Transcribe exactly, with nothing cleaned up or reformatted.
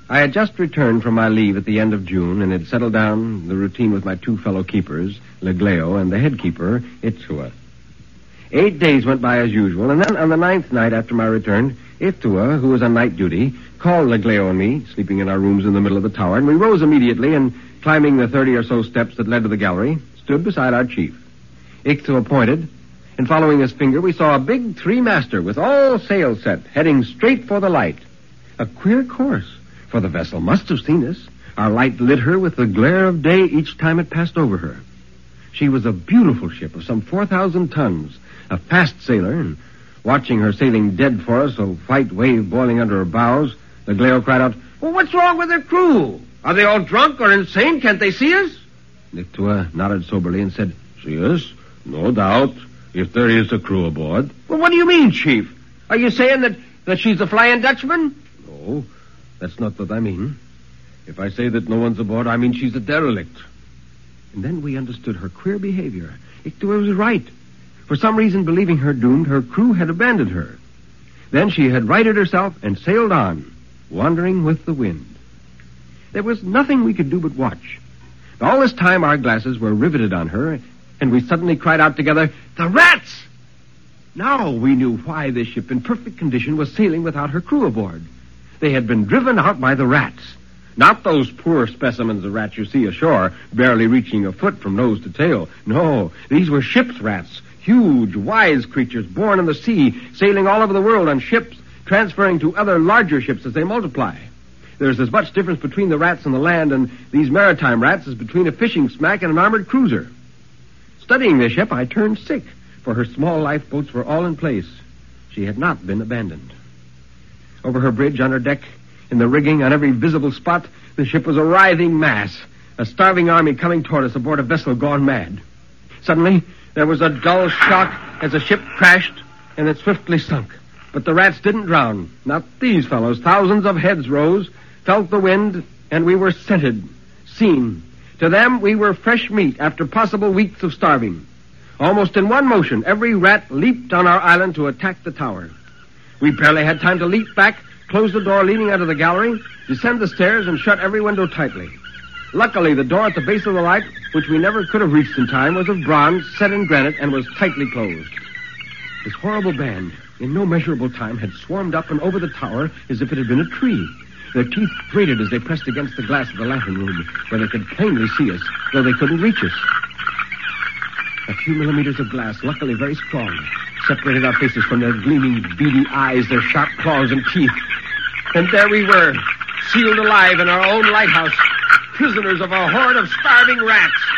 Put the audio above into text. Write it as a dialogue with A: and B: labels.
A: I had just returned from my leave at the end of June and had settled down the routine with my two fellow keepers, Legleo and the head keeper, Itzua. Eight days went by as usual, and then on the ninth night after my return, Itzua, who was on night duty, called Legleo and me, sleeping in our rooms in the middle of the tower, and we rose immediately and, climbing the thirty or so steps that led to the gallery, stood beside our chief. Itzua pointed, and following his finger, we saw a big three-master with all sails set, heading straight for the light. A queer course, for the vessel must have seen us. Our light lit her with the glare of day each time it passed over her. She was a beautiful ship of some four thousand tons, a fast sailor, and watching her sailing dead for us, a white wave boiling under her bows, Legleo cried out, "Well, what's wrong with her crew? Are they all drunk or insane? Can't they see us?" Itzua nodded soberly and said, "See us? No doubt, if there is a crew aboard." "Well, what do you mean, Chief? Are you saying that, that she's a Flying Dutchman?" "No, that's not what I mean. If I say that no one's aboard, I mean she's a derelict." And then we understood her queer behavior. Itzua was right. For some reason, believing her doomed, her crew had abandoned her. Then she had righted herself and sailed on, wandering with the wind. There was nothing we could do but watch. All this time, our glasses were riveted on her, and we suddenly cried out together, "The rats!" Now we knew why this ship in perfect condition was sailing without her crew aboard. They had been driven out by the rats. Not those poor specimens of rats you see ashore, barely reaching a foot from nose to tail. No, these were ship's rats, huge, wise creatures born in the sea, sailing all over the world on ships, transferring to other larger ships as they multiply. There's as much difference between the rats on the land and these maritime rats as between a fishing smack and an armored cruiser. Studying this ship, I turned sick, for her small lifeboats were all in place. She had not been abandoned. Over her bridge, on her deck, in the rigging, on every visible spot, the ship was a writhing mass, a starving army coming toward us aboard a vessel gone mad. Suddenly, there was a dull shock as the ship crashed, and it swiftly sunk. But the rats didn't drown. Not these fellows. Thousands of heads rose, felt the wind, and we were scented, seen. To them, we were fresh meat after possible weeks of starving. Almost in one motion, every rat leaped on our island to attack the tower. We barely had time to leap back, close the door leading out of the gallery, descend the stairs, and shut every window tightly. Luckily, the door at the base of the light, which we never could have reached in time, was of bronze, set in granite, and was tightly closed. This horrible band, in no measurable time, had swarmed up and over the tower as if it had been a tree. Their teeth grated as they pressed against the glass of the lantern room, where they could plainly see us, though they couldn't reach us. A few millimeters of glass, luckily very strong, separated our faces from their gleaming, beady eyes, their sharp claws and teeth. And there we were, sealed alive in our own lighthouse, prisoners of a horde of starving rats.